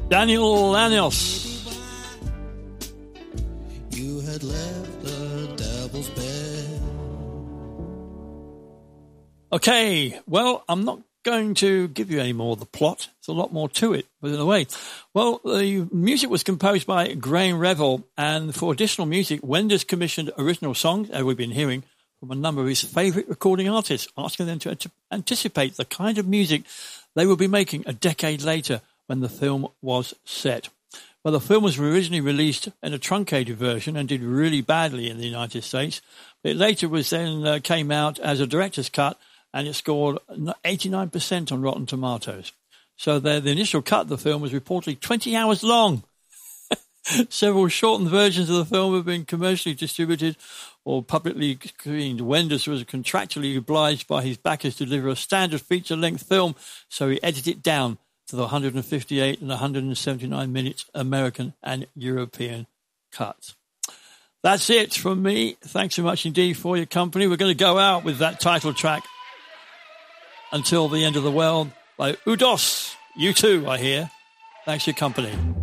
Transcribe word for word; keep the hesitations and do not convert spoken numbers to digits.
Daniel Lanios. You had left the devil's bed. Okay, well, I'm not going to give you any more of the plot. There's a lot more to it, but in a way. Well, the music was composed by Graham Revell, and for additional music, Wenders commissioned original songs, as we've been hearing, from a number of his favourite recording artists, asking them to anticipate the kind of music they would be making a decade later when the film was set. Well, the film was originally released in a truncated version and did really badly in the United States. It later was then uh, came out as a director's cut, and it scored eighty-nine percent on Rotten Tomatoes. So the, the initial cut of the film was reportedly twenty hours long. Several shortened versions of the film have been commercially distributed or publicly screened. Wenders was contractually obliged by his backers to deliver a standard feature-length film, so he edited it down to the one hundred fifty-eight and one hundred seventy-nine minutes American and European cuts. That's it from me. Thanks so much indeed for your company. We're going to go out with that title track, Until the End of the World, by Udos. You too, I hear. Thanks for your company.